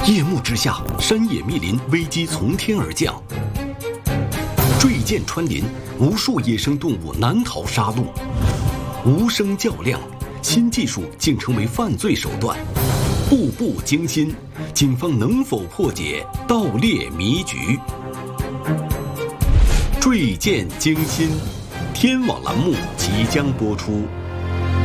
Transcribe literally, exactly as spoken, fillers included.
夜幕之下，山野密林，危机从天而降。坠剑穿林，无数野生动物难逃杀戮。无声较量，新技术竟成为犯罪手段。步步惊心，警方能否破解盗猎迷局？坠剑惊心，天网栏目即将播出。